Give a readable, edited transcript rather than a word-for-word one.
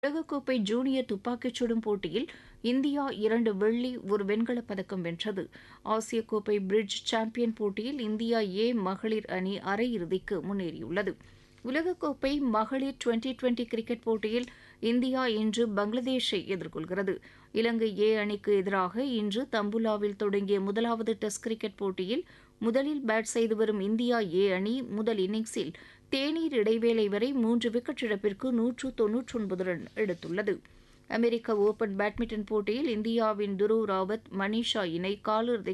உலகக்கோப்பை ஜூனியர் துப்பாக்கிச் சுடும் போட்டியில் இந்தியா 2 வெள்ளி, 1 வெண்கலப் பதக்கம் வென்றது. ஆசிய கோப்பை பிரிட்ஜ் சாம்பியன் போட்டியில் இந்தியா மகளிர் அணி அரையிறுதிக்கு முன்னேறியுள்ளது. உலகக்கோப்பை மகளிர் டுவெண்டி கிரிக்கெட் போட்டியில் இந்தியா இன்று பங்களாதேஷை எதிர்கொள்கிறது. இலங்கை அணிக்கு எதிராக இன்று தம்புலாவில் தொடங்கிய முதலாவது டெஸ்ட் கிரிக்கெட் போட்டியில் முதலில் பேட் செய்து வரும் இந்தியா அணி முதல் இன்னிங்ஸில் தேநீர் இடைவேளை வரை 3 விக்கெட் இழப்பிற்கு 199 ரன் எடுத்துள்ளது. அமெரிக்க ஓபன் பேட்மிண்டன் போட்டியில் இந்தியாவின் துருவ் ராவத், மணீஷா இணை காலிறுதிக்கு